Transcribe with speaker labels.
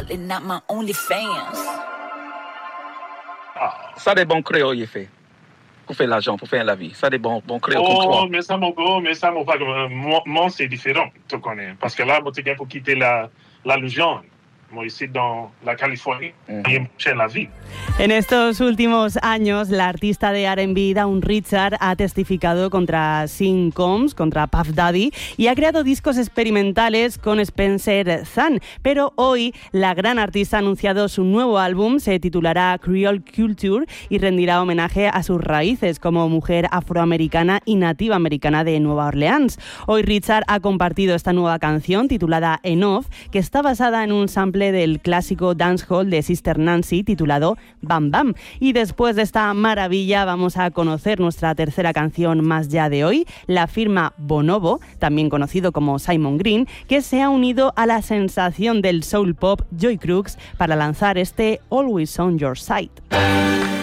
Speaker 1: probably not my only fans.
Speaker 2: Ça des bons créoles, il fait. Pour faire l'argent, pour faire la vie. Ça des bons créoles comme toi.
Speaker 3: Oh, mais ça, mon gars, pas. Moi, c'est différent, tu connais. Parce que là, moi, tu pour quitter la Louisiane. Moi, ici, dans la Californie, en la vie.
Speaker 4: En estos últimos años, la artista de R&B Dawn Richard ha testificado contra Sean Combs, contra Puff Daddy, y ha creado discos experimentales con Spencer Zahn. Pero hoy, la gran artista ha anunciado su nuevo álbum, se titulará Creole Culture, y rendirá homenaje a sus raíces como mujer afroamericana y nativa americana de Nueva Orleans. Hoy Richard ha compartido esta nueva canción, titulada Enough, que está basada en un sample del clásico dancehall de Sister Nancy titulado Bam Bam. Y después de esta maravilla vamos a conocer nuestra tercera canción más ya de hoy, la firma Bonobo, también conocido como Simon Green, que se ha unido a la sensación del soul pop Joy Crooks para lanzar este Always on Your Side.